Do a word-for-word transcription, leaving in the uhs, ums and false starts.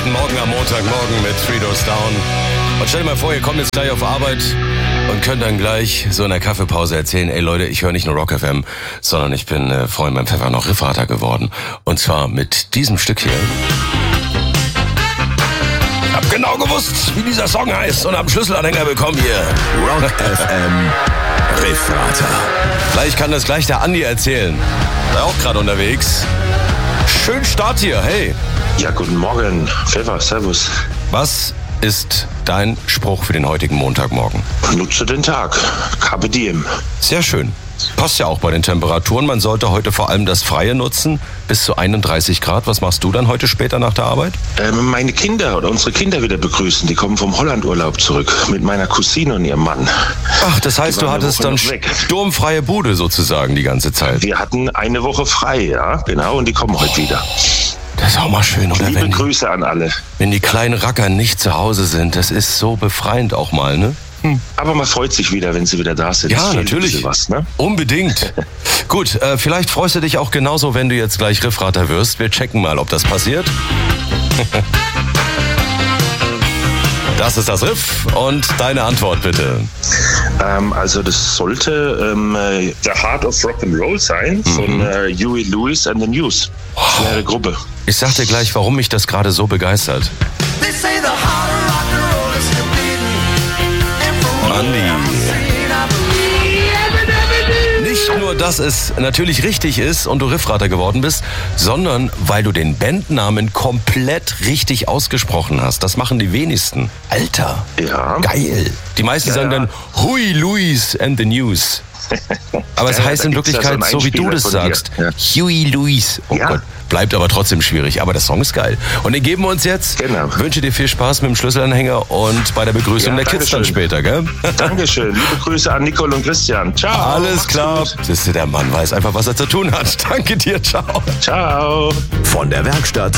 Guten Morgen am Montagmorgen mit Three Doors Down. Und stell dir mal vor, ihr kommt jetzt gleich auf Arbeit und könnt dann gleich so in der Kaffeepause erzählen, ey Leute, ich höre nicht nur Rock F M, sondern ich bin äh, vorhin beim Pfeffer noch Riffrater geworden. Und zwar mit diesem Stück hier. Ich hab genau gewusst, wie dieser Song heißt und am Schlüsselanhänger bekommen hier Rock F M Riffrater. Vielleicht kann das gleich der Andi erzählen. Der auch gerade unterwegs. Schön Start hier, hey. Ja, guten Morgen, Pfeffer, servus. Was ist dein Spruch für den heutigen Montagmorgen? Nutze den Tag, Carpe Diem. Sehr schön. Passt ja auch bei den Temperaturen. Man sollte heute vor allem das Freie nutzen. Bis zu einunddreißig Grad. Was machst du dann heute später nach der Arbeit? Ähm, meine Kinder oder unsere Kinder wieder begrüßen. Die kommen vom Hollandurlaub zurück mit meiner Cousine und ihrem Mann. Ach, das heißt, du hattest dann sturmfreie Bude sozusagen die ganze Zeit. Wir hatten eine Woche frei, ja, genau, und die kommen heute wieder. Das ist auch mal schön, oder? Liebe wenn Grüße an alle. Wenn die kleinen Racker nicht zu Hause sind, das ist so befreiend auch mal, ne? Hm. Aber man freut sich wieder, wenn sie wieder da sind. Ja, natürlich. Was, ne? Unbedingt. Gut, äh, vielleicht freust du dich auch genauso, wenn du jetzt gleich Riffrater wirst. Wir checken mal, ob das passiert. Das ist das Riff und deine Antwort bitte. Ähm, also das sollte ähm, The Heart of Rock and Roll sein, mhm. von äh, Huey Lewis and the News. Schwere Gruppe. Ich sag dir gleich, warum mich das gerade so begeistert. Andi. Nicht nur, dass es natürlich richtig ist und du Riffrater geworden bist, sondern weil du den Bandnamen komplett richtig ausgesprochen hast. Das machen die wenigsten. Alter, ja. Geil. Die meisten ja, sagen ja. dann Huey Lewis and the News. Aber es ja, heißt in Wirklichkeit, ja so, so wie du das sagst, ja. Huey Lewis. Oh ja. Gott, bleibt aber trotzdem schwierig. Aber der Song ist geil. Und den geben wir uns jetzt. Genau. Wünsche dir viel Spaß mit dem Schlüsselanhänger und bei der Begrüßung ja, der Kids dann später, gell? Dankeschön. Liebe Grüße an Nicole und Christian. Ciao. Alles klar. Siehst du, der Mann weiß einfach, was er zu tun hat. Danke dir. Ciao. Ciao. Von der Werkstatt